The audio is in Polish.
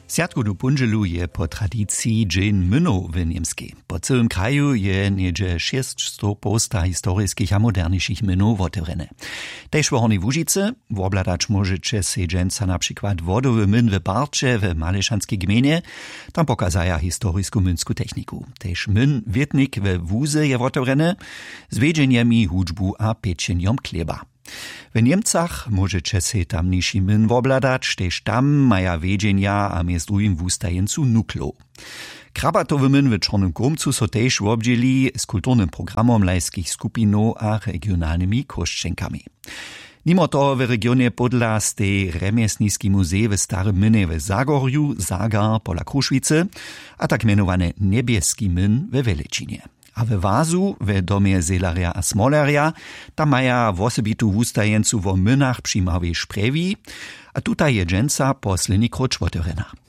Sjatku do Punželu je po tradiciji dżeń mynów w Niemskiej. Po całym kraju je niedzie 600 posta historyjskich a moderniejszych mynów otworene. Też w Hornej Łużyce wobladać możecie se dżęca na przykład wodowy myn w Barcze w Maleszanskiej gminie. Tam pokazaja historyską mynską techniku. Też myn Wietnik we Wóze je otworene z wiedzeniem hudżbu a pieczeniem chleba. W Niemcach możecie se tamniejszy myn wobladać, też tam maja wiedzienia a między drugim wustajencu nuklo. Krabatowy myn w Czarnym Krumcu so też wobdzieli z kulturnym programom lajskich skupinów a regionalnymi koszczenkami. Mimo to w regionie podla stej Remesnicki muzej w Starym Mynie w Zagorju, Zagar pola Kruszwicy, a tak mianowany Niebieski myn we Welecinie. A w Wazu, w domie Zelaria a Smoleria, tam maja wosebitu wustajencu wo mynach przyjmowej szprewi, a tutaj je dżęca posledni kroč otvorena.